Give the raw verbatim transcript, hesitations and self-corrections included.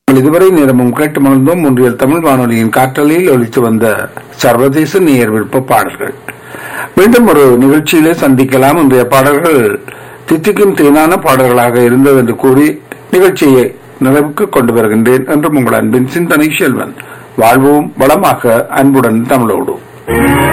இதுவரை நேரமும் கேட்டு மகிழ்ந்தோம். ஒன்றியல் தமிழ் வானொலியின் காற்றலையில் ஒலித்து வந்த சர்வதேச நேயர் விருப்ப பாடல்கள். மீண்டும் ஒரு நிகழ்ச்சியிலே சந்திக்கலாம். இன்றைய பாடல்கள் தித்திக்கும் தேனான பாடல்களாக இருந்தது என்று கூறி நிகழ்ச்சியை நிறைவுக்கு கொண்டு வருகின்றேன் என்றும் உங்கள் அன்பின் சிந்தனை செல்வன். வாழ்வோம் வளமாக, அன்புடன் தமிழோடு.